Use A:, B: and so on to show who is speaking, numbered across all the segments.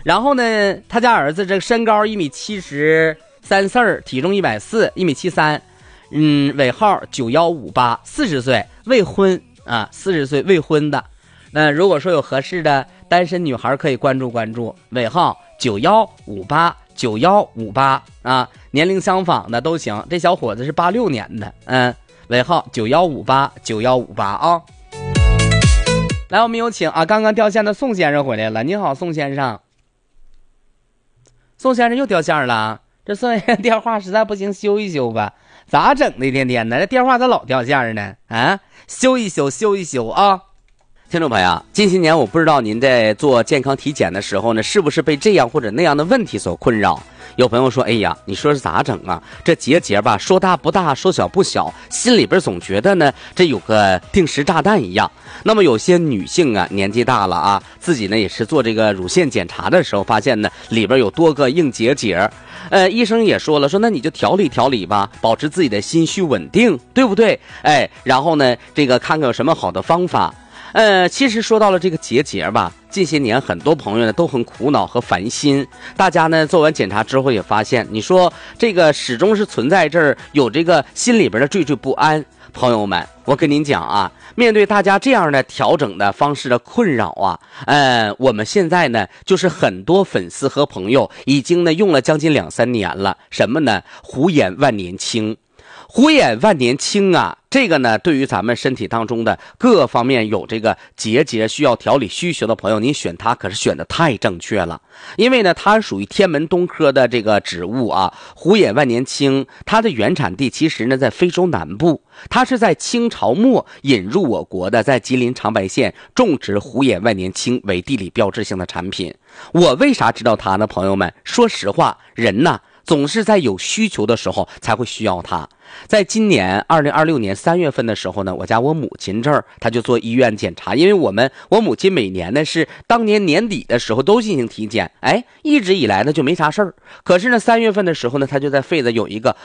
A: 然后呢，他家儿子这个身高1.73米，体重140，1.73米，尾号9158， 40岁，未婚啊，40岁未婚的。那如果说有合适的单身女孩可以关注，尾号9158啊，年龄相仿的都行。这小伙子是86年的，尾号9158啊。来，我们有请啊，刚刚掉线的宋先生回来了。你好，宋先生。宋先生又掉线了，这宋先生电话实在不行修一修吧，咋整的？天天的这电话咋老掉线呢？啊，修一修啊！听众朋友，近些年我不知道您在做健康体检的时候呢，是不是被这样或者那样的问题所困扰？有朋友说，哎呀，你说是咋整啊？这结吧，说大不大，说小不小，心里边总觉得呢，这有个定时炸弹一样。那么有些女性啊，年纪大了啊，自己呢也是做这个乳腺检查的时候，发现呢里边有多个硬结，医生也说了，说那你就调理吧，保持自己的心绪稳定，对不对？然后呢，这个看看有什么好的方法。其实说到了这个结吧，近些年很多朋友呢都很苦恼和烦心。大家呢做完检查之后也发现，你说这个始终是存在这儿有这个心里边的惴惴不安。朋友们，我跟您讲啊，面对大家这样的调整的方式的困扰啊，我们现在呢就是很多粉丝和朋友已经呢用了将近2-3年了。什么呢？虎眼万年青。虎眼万年青啊，这个呢对于咱们身体当中的各方面有这个结需要调理需求的朋友，您选它可是选的太正确了。因为呢它属于天门冬科的这个植物啊，虎眼万年青它的原产地其实呢在非洲南部，它是在清朝末引入我国的，在吉林长白县种植虎眼万年青为地理标志性的产品。我为啥知道它呢？朋友们，说实话，人呢总是在有需求的时候才会需要它。在今年2026年3月份的时候呢，我母亲这儿她就做医院检查，因为我母亲每年呢是当年年底的时候都进行体检，一直以来呢就没啥事儿。可是呢3月份的时候呢，她就在肺子有一个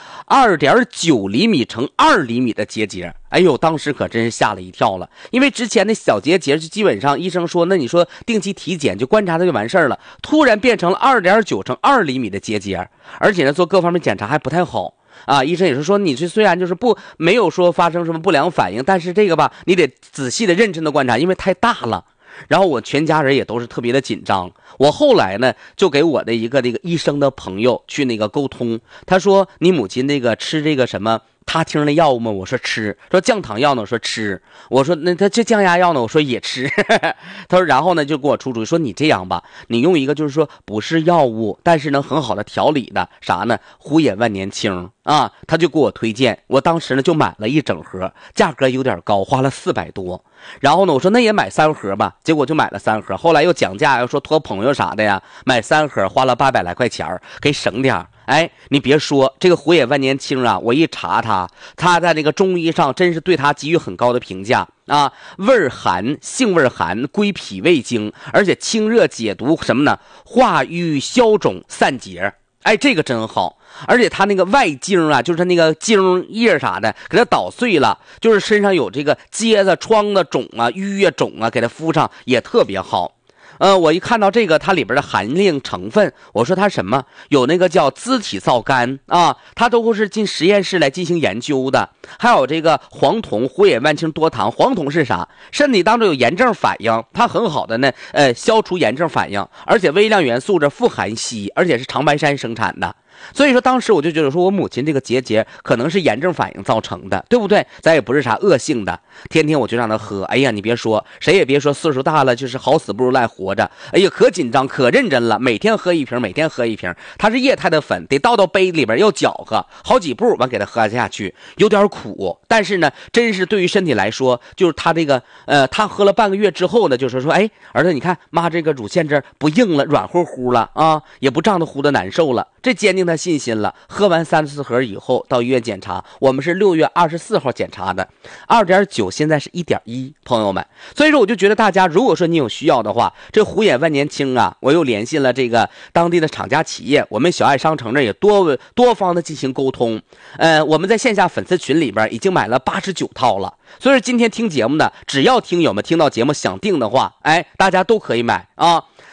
A: 2.9厘米乘2厘米的结节。哎呦，当时可真是吓了一跳了，因为之前的小结节就基本上医生说，那你说定期体检就观察它就完事儿了，突然变成了2.9乘2厘米的结节，而且呢做各方面检查还不太好。医生也是说，你这虽然就是没有说发生什么不良反应，但是这个吧，你得仔细的认真的观察，因为太大了。然后我全家人也都是特别的紧张。我后来呢，就给我的一个医生的朋友去沟通，他说你母亲吃这个什么他听的药物吗？我说吃。说降糖药呢？我说吃。我说那他这降压药呢？我说也吃。他说然后呢就给我出主意说，你这样吧，你用一个就是说不是药物，但是呢很好的调理的啥呢？虎眼万年青啊，他就给我推荐。我当时呢就买了一整盒，价格有点高，花了400多。然后呢我说那也买3盒吧，结果就买了3盒。后来又讲价，又说托朋友啥的呀，买3盒花了800来块钱，给省点。你别说这个虎眼万年青啊，我一查它在中医上真是对它给予很高的评价啊，味儿寒，性味寒，归脾胃经，而且清热解毒什么呢？化瘀消肿散结。这个真好。而且它外茎啊，就是它茎叶啥的，给它捣碎了，就是身上有这个疖子、疮子、肿啊、瘀啊、肿啊，给它敷上也特别好。我一看到这个它里边的含量成分，我说它什么？有叫甾体皂苷啊，它都是进实验室来进行研究的。还有这个黄酮、虎眼万青多糖。黄酮是啥？身体当中有炎症反应，它很好的呢，消除炎症反应，而且微量元素富含硒，而且是长白山生产的。所以说当时我就觉得说，我母亲这个结节可能是炎症反应造成的，对不对？咱也不是啥恶性的。天天我就让她喝，哎呀，你别说，谁也别说岁数大了就是好死不如赖活着。哎呀，可紧张可认真了，每天喝一瓶。它是液态的粉，得倒到杯里边，要搅和好几步完给它喝下去，有点苦。但是呢，真是对于身体来说，就是它他喝了半个月之后呢，就是说，儿子你看妈这个乳腺这不硬了，软乎乎了啊，也不胀得乎的难受了，这坚定他信心了。喝完3-4盒以后到医院检查，我们是6月24号检查的，2.9现在是1.1，朋友们。所以说我就觉得大家如果说你有需要的话，这虎眼万年青啊，我又联系了这个当地的厂家企业，我们小爱商城这也多方的进行沟通。我们在线下粉丝群里边已经买了89套了。所以说今天听节目的，只要听友们听到节目想订的话，大家都可以买啊。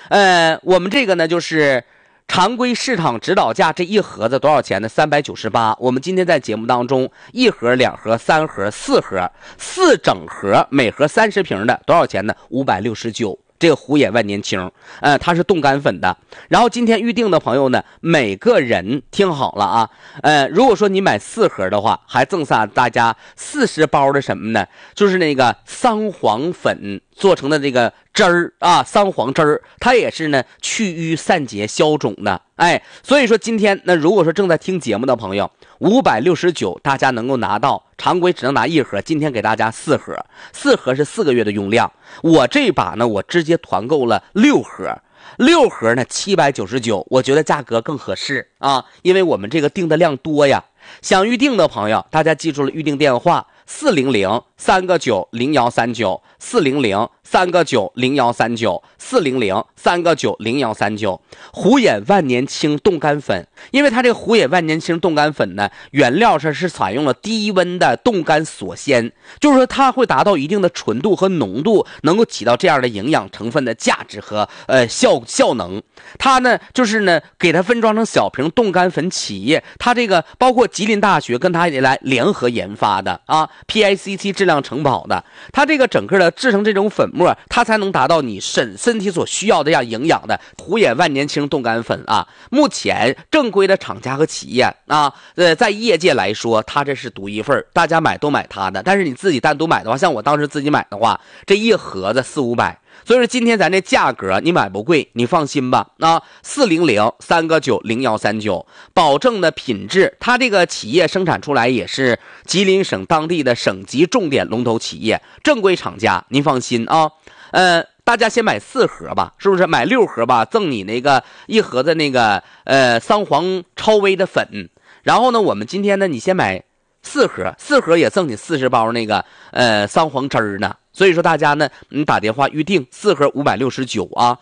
A: 我们这个呢就是常规市场指导价，这一盒子多少钱呢？398。我们今天在节目当中，一盒、两盒、三盒、四盒，4整盒，每盒30瓶的多少钱呢？569。这个虎眼万年青，它是冻干粉的。然后今天预定的朋友呢，每个人听好了啊，如果说你买4盒的话，还赠送大家40包的什么呢？就是那个桑黄粉做成的这个汁儿啊，桑黄汁儿，它也是呢去瘀散结消肿的。所以说今天那如果说正在听节目的朋友，569大家能够拿到，常规只能拿1盒，今天给大家4盒，4盒是4个月的用量。我这把呢，我直接团购了6盒，6盒呢799，我觉得价格更合适啊，因为我们这个订的量多呀。想预定的朋友，大家记住了预定电话：400-3个9-0139，400-3个9-0139，400-3个9-0139。虎眼万年青冻干粉，因为它这个虎眼万年青冻干粉呢，原料上是采用了低温的冻干锁鲜，就是说它会达到一定的纯度和浓度，能够起到这样的营养成分的价值和效能。它呢就是呢给它分装成小瓶冻干粉企业，它这个包括吉林大学跟它来联合研发的啊 ，PICC 质量承保的，它这个整个的制成这种粉末，它才能达到你身体所需要的这样营养的虎眼万年青冻干粉啊。目前正规的厂家和企业啊，在业界来说，它这是独一份，大家买都买它的。但是你自己单独买的话，像我当时自己买的话，这一盒子400-500。所以说今天咱这价格你买不贵，你放心吧啊！400-3个9-0139，保证的品质，它这个企业生产出来也是吉林省当地的省级重点龙头企业，正规厂家，您放心啊。大家先买4盒吧，是不是？买6盒吧，赠你那个1盒的那个桑黄超微的粉。然后呢，我们今天呢，你先买4盒，4盒也赠你40包那个桑黄汁儿呢。所以说大家呢，你打电话预定4盒569啊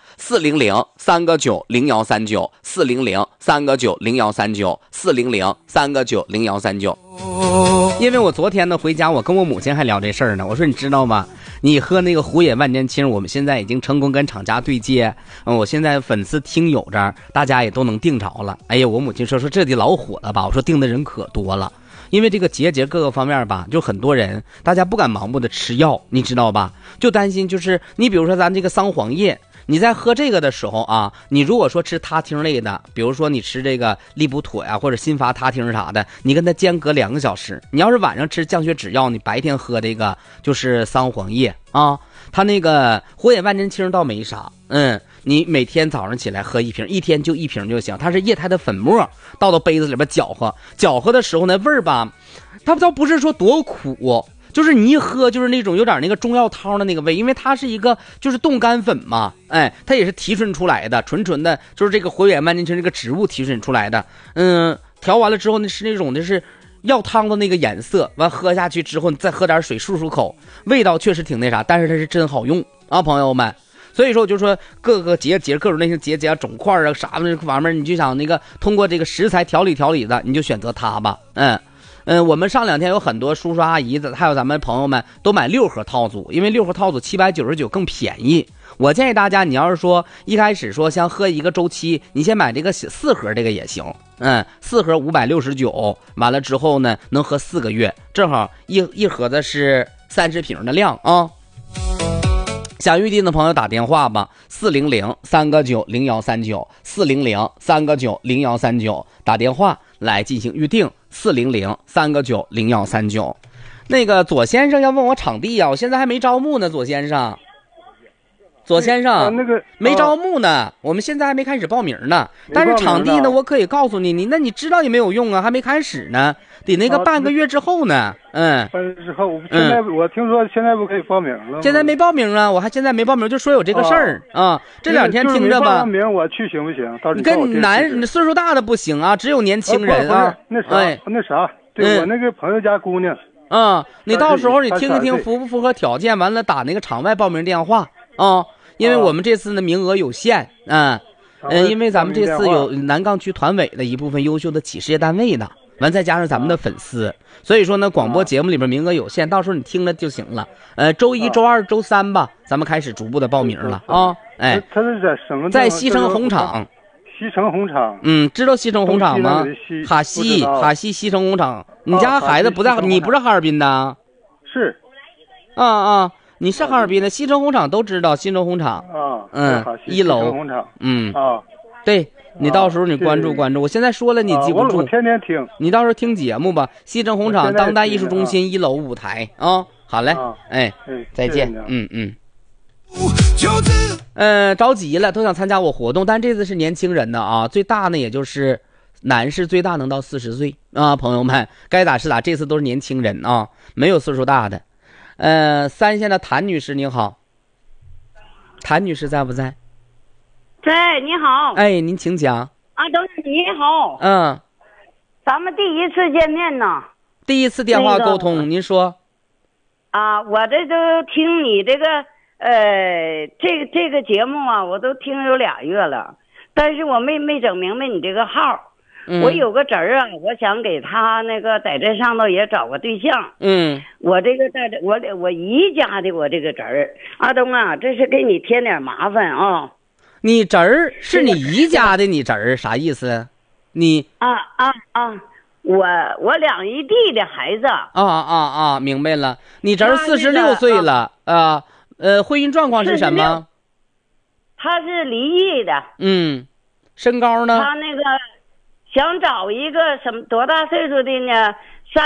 A: ，400-3个9-0139，400-3个9-0139，400-3个9-0139。因为我昨天呢回家，我跟我母亲还聊这事儿呢。我说你知道吗？你喝那个虎眼万年青，我们现在已经成功跟厂家对接。我现在粉丝听友这儿，大家也都能订着了。哎呀，我母亲说这得老火了吧？我说订的人可多了。因为这个节各个方面吧，就很多人大家不敢盲目的吃药，你知道吧？就担心就是你比如说咱这个桑黄叶，你在喝这个的时候啊，你如果说吃他汀类的，比如说你吃这个利普妥呀，或者辛伐他汀啥的，你跟它间隔2个小时。你要是晚上吃降血脂药，你白天喝这个就是桑黄叶啊。它那个虎眼万年青倒没啥，你每天早上起来喝1瓶，1天就1瓶就行。它是液态的粉末，倒到杯子里边搅和的时候呢，味儿吧，它倒不是说多苦，就是你一喝就是那种有点那个中药汤的那个味，因为它是一个就是冻干粉嘛，它也是提纯出来的，纯的，就是这个虎眼万年青这个植物提纯出来的，调完了之后呢是那种就是药汤的那个颜色，完喝下去之后你再喝点水漱口，味道确实挺那啥，但是它是真好用啊，朋友们。所以说我就说各个节各种类型节啊肿块啊啥的玩意儿，你就想那个通过这个食材调理的，你就选择它吧。我们上2天有很多叔叔阿姨的，还有咱们朋友们都买6盒套组，因为6盒套组799更便宜。我建议大家，你要是说一开始说想喝一个周期，你先买这个4盒这个也行。4盒569，完了之后呢能喝4个月，正好一盒子是30瓶的量啊。想预定的朋友打电话吧，400-3个9-0139，400-3个9-0139，打电话来进行预定，400-3个9-0139。那个左先生要问我场地呀，我现在还没招募呢，左先生，
B: 那个
A: 没招募呢，我们现在还没开始报名呢。但是场地呢，我可以告诉你，那你知道也没有用啊，还没开始呢，得那个半个月之后呢。
B: 半个月之后，现在我听说现在不可以报名了。
A: 现在没报名啊，我还现在没报名，就说有这个事儿啊。这2天听着吧。
B: 报名我去行不行？
A: 你跟你岁数大的不行啊，只有年轻人啊。
B: 那啥，对我那个朋友家姑娘。
A: 你到时候你听一听符不符合条件，完了打那个场外报名电话啊。因为我们这次呢名额有限，因为咱们这次有南岗区团委的一部分优秀的企事业单位的完再加上咱们的粉丝，所以说呢，广播节目里边名额有限，到时候你听了就行了。周一、周二、周三吧，咱们开始逐步的报名了啊。哎，
B: 他是在什么？
A: 在西城红场。
B: 西城红场。
A: 知道西城红场吗？哈西西城红场。你家孩子不在，你不是哈尔滨的？
B: 是。
A: 你是哈尔滨的，西城红场都知道，西城红场。1楼。
B: 红场。
A: 对，你到时候你关注关注。我现在说了你记不住。
B: 我天天听。
A: 你到时候听节目吧。西城红场当代艺术中心1楼舞台啊。好嘞，再见。着急了，都想参加我活动，但这次是年轻人的啊，最大呢也就是男士最大能到40岁啊，朋友们该打是打，这次都是年轻人啊，没有岁数大的。三线的谭女士您好，谭女士在不在？
C: 在，你好。
A: 哎，您请讲。
C: 阿东你好。咱们第一次见面呢。
A: 第一次电话沟通，您说。
C: 我这都听你这个这个节目啊，我都听有2月了，但是我没整明白你这个号。我有个侄儿啊，我想给他那个在这上头也找个对象。我这个在这我姨家的我这个侄儿，阿东啊，这是给你添点麻烦啊。
A: 你侄儿是你姨家的，你侄儿啥意思？你
C: 我两姨弟的孩子。
A: 明白了。你侄儿46岁了婚姻状况是什么？
C: 他是离异的。
A: 身高呢？
C: 他那个想找一个多大岁数的呢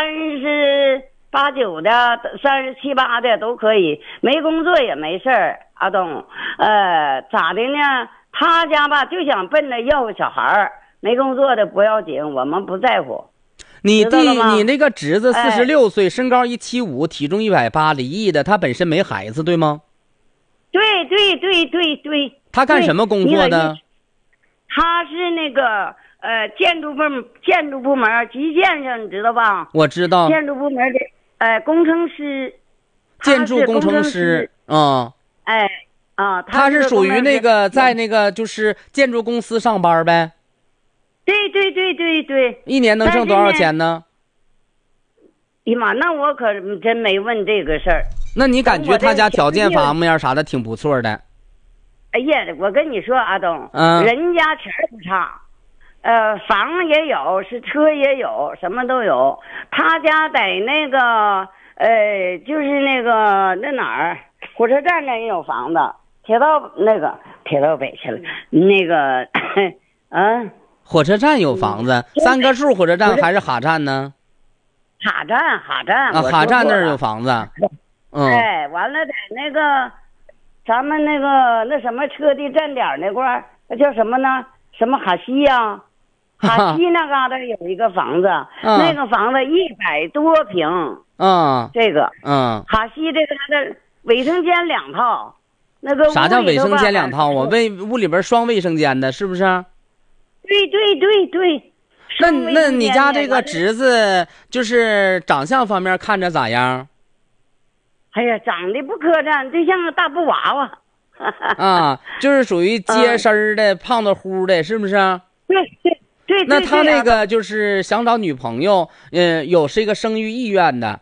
C: ？38、9的，37、8的都可以，没工作也没事儿。阿东，咋的呢？他家吧就想奔着要个小孩儿，没工作的不要紧，我们不在乎。
A: 你那个侄子46岁，身高175，体重180，离异的，他本身没孩子，对吗？
C: 对。
A: 他干什么工作的？
C: 他是那个建筑部门基建上，你知道吧？
A: 我知道。
C: 建筑部门的工程师。
A: 建筑工程师。他是属于那个在那个就是建筑公司上班呗。
C: 对。
A: 一年能挣多少钱呢？
C: 哎呀妈，那我可真没问这个事儿。
A: 那你感觉他家条件方面啥的挺不错的？
C: 哎呀，我跟你说，阿东，人家钱不差，房也有，是车也有，什么都有。他家在那个就是那个那哪儿，火车站那也有房子，铁道北去了，那个
A: 火车站有房子，3棵树火车站还是哈站呢？
C: 哈站。
A: 哈站那儿有房子。
C: 完了在那个咱们那什么车的站点那块儿，那叫什么呢？什么哈西呀？哈西那嘎达有一个房子，那个房子100多平。这个哈西这个它的卫生间2套，那个
A: 啥叫卫生间2套啊？屋里边双卫生间的，是不是？
C: 对。
A: 那你家这个侄子就是长相方面看着咋样？
C: 哎呀，长得不磕碜，就像个大布娃娃。
A: 就是属于结身的，胖的乎的，是不是？
C: 对。
A: 那他那个就是想找女朋友，是一个生育意愿的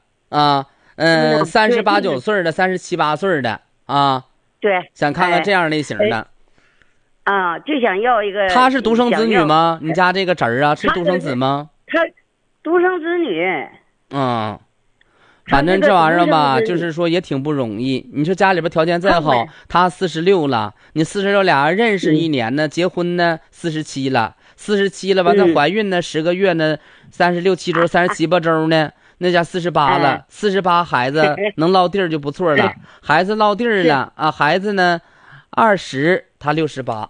A: 38、9岁的，37、8岁的
C: 对，
A: 想看看这样类型的。
C: 就想要一个。
A: 他是独生子女吗？你家这个侄儿啊，是独生子吗？
C: 他独生子女。
A: 反正这玩意儿吧，就是说也挺不容易。你说家里边条件再好，他46了，你46，俩人认识1年呢，结婚呢47了，完她怀孕呢10个月呢，36、7周，37、8周呢，那家48了，48孩子能落地儿就不错了。孩子落地儿了孩子呢20，他68。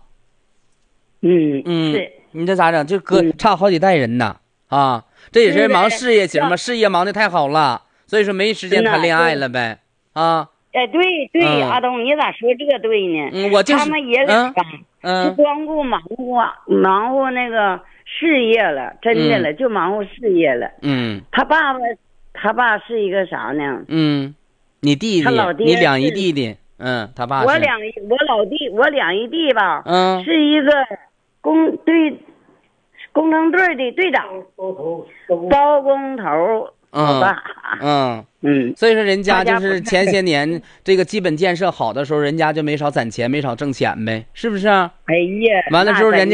C: 是。
A: 你这咋整？就差好几代人呢这也是忙事业型嘛，事业忙得太好了。所以说没时间谈恋爱了呗
C: 对，阿东，你咋说这对呢？
A: 我就是
C: 他们爷俩是光顾忙活那个事业了，真的了，就忙活事业了。他爸是一个啥呢？
A: 你弟弟，你2姨弟弟，他爸是
C: 我两姨弟吧，是一个工程队的队长，包工头。
A: 所以说人家就是前些年这个基本建设好的时候，人家就没少攒钱，没少挣钱呗，是不是？
C: 哎呀，
A: 完了之后人家